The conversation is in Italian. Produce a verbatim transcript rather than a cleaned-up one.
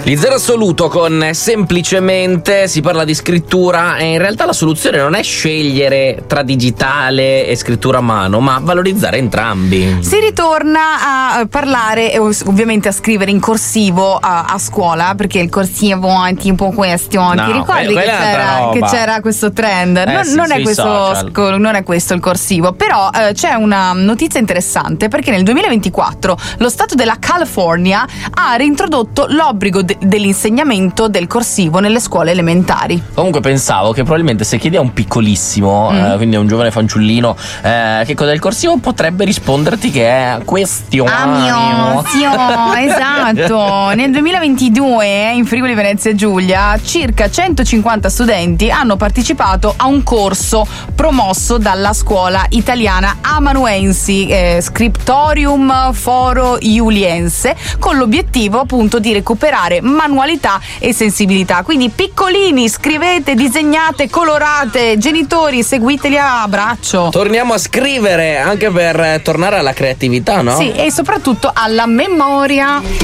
Di zero assoluto con semplicemente si parla di scrittura e in realtà la soluzione non è scegliere tra digitale e scrittura a mano, ma valorizzare entrambi. Si ritorna a parlare e ovviamente a scrivere in corsivo a, a scuola, perché il corsivo è tipo questo. No, Ti ricordi quella che, è un'altra c'era, roba. che c'era questo trend? Eh non, sì, non, è sui questo, social. sco- non è questo il corsivo, però eh, c'è una notizia interessante, perché nel duemilaventiquattro lo Stato della California ha reintrodotto l'obbligo de- dell'insegnamento del corsivo nelle scuole elementari. Comunque pensavo che probabilmente se chiedi a un piccolissimo, Mm. eh, quindi a un giovane fanciullino, eh, che cos'è il corsivo, potrebbe risponderti che è question. Amio, zio, esatto. Nel duemilaventidue in Friuli Venezia Giulia circa centocinquanta studenti hanno partecipato a un corso promosso dalla scuola italiana Amanuensi, eh, Scriptorium Foro Iuliense, con l'obiettivo appunto di recuperare manualità e sensibilità. Quindi piccolini, scrivete, disegnate, colorate, genitori seguiteli a braccio. Torniamo a scrivere anche per eh, tornare alla creatività, no? Sì, e soprattutto alla memoria.